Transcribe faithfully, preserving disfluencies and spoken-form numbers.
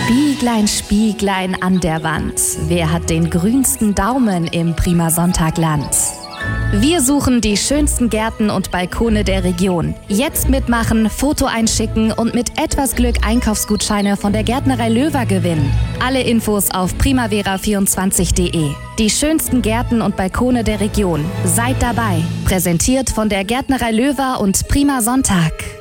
Spieglein, Spieglein an der Wand, wer hat den grünsten Daumen im Prima Sonntagland? Wir suchen die schönsten Gärten und Balkone der Region. Jetzt mitmachen, Foto einschicken und mit etwas Glück Einkaufsgutscheine von der Gärtnerei Löwer gewinnen. Alle Infos auf primavera vierundzwanzig punkt de. Die schönsten Gärten und Balkone der Region. Seid dabei. Präsentiert von der Gärtnerei Löwer und Prima Sonntag.